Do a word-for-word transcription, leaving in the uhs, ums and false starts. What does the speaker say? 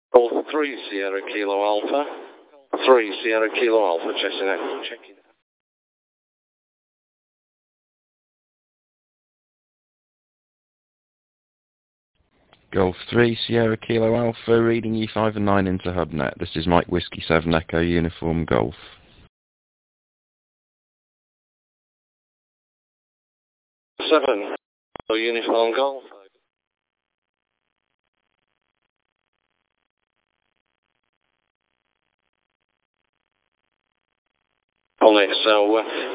Golf three Sierra Kilo Alpha. three Sierra Kilo Alpha, checking out. Checking out. Golf three Sierra Kilo Alpha, reading E five and nine into HubNet. This is Mike Whiskey seven Echo Uniform Golf. seven Uniform Golf. On it, so uh,